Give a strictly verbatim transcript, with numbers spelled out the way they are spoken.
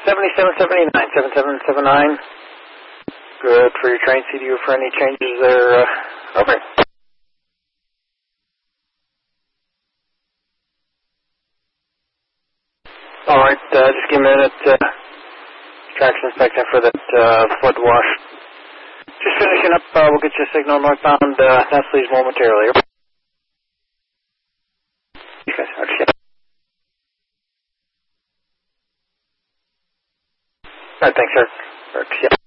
seventy-seven seventy-nine, seven seven seven nine. Good for your train C D U for any changes there. Uh, over. All right, uh, just give me a minute. Uh, traction inspection for that uh, flood wash. Just finishing up. Uh, we'll get you a signal northbound. Uh, Nestle's momentarily. You guys understand? All right, thanks, sir. All right, yeah.